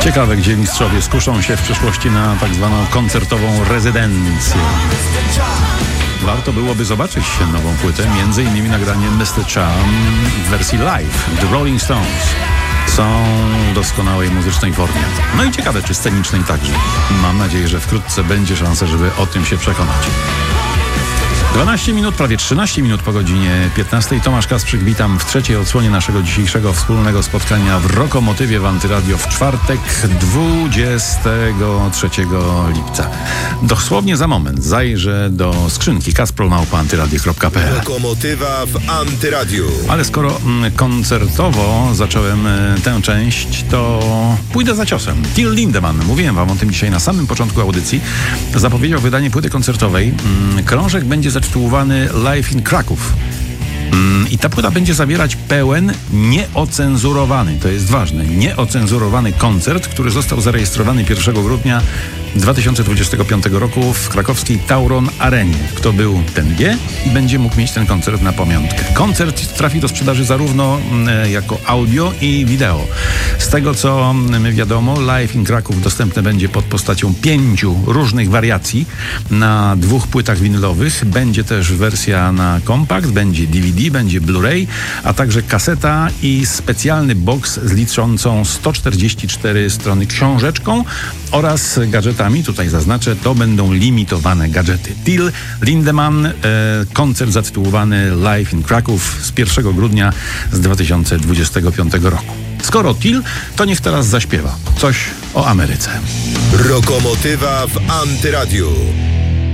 Ciekawe, gdzie mistrzowie skuszą się w przyszłości na tak zwaną koncertową rezydencję. Warto byłoby zobaczyć nową płytę, między innymi nagranie Mr. Charm w wersji live. The Rolling Stones są w doskonałej muzycznej formie. No i ciekawe, czy scenicznej także. Mam nadzieję, że wkrótce będzie szansa, żeby o tym się przekonać. 12 minut, prawie 13 minut po godzinie 15. Tomasz Kasprzyk, witam w trzeciej odsłonie naszego dzisiejszego wspólnego spotkania w Rokomotywie w Antyradio w czwartek 23 lipca. Dosłownie za moment zajrzę do skrzynki kasprol@antyradio.pl. Lokomotywa w Antyradiu. Ale skoro koncertowo zacząłem tę część, to pójdę za ciosem. Till Lindemann, mówiłem wam o tym dzisiaj na samym początku audycji, zapowiedział wydanie płyty koncertowej. Krążek będzie zatytułowany Live in Kraków. I ta płyta będzie zawierać pełen, nieocenzurowany, to jest ważne, nieocenzurowany koncert, który został zarejestrowany 1 grudnia 2025 roku w krakowskiej Tauron Arenie. Kto był, ten wie i będzie mógł mieć ten koncert na pamiątkę. Koncert trafi do sprzedaży zarówno jako audio i wideo. Z tego, co my wiadomo, Live in Kraków dostępne będzie pod postacią 5 różnych wariacji na 2 płytach winylowych. Będzie też wersja na kompakt, będzie DVD, będzie Blu-ray, a także kaseta i specjalny box z liczącą 144 strony książeczką oraz gadżetami. Tutaj zaznaczę, to będą limitowane gadżety. Till Lindemann, koncert zatytułowany Live in Kraków z 1 grudnia z 2025 roku. Skoro Till, to niech teraz zaśpiewa coś o Ameryce. Rokomotywa w Antyradiu.